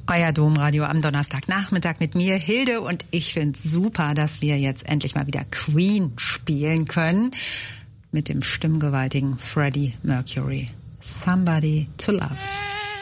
Euer Domradio am Donnerstagnachmittag mit mir, Hilde, und ich finde es super, dass wir jetzt endlich mal wieder Queen spielen können mit dem stimmgewaltigen Freddie Mercury. Somebody to Love.